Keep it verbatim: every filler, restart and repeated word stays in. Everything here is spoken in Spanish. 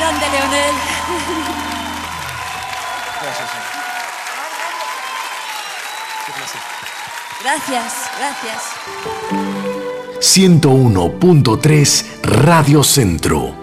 grande, Leonel. Gracias, gracias. ciento uno punto tres Radio Centro.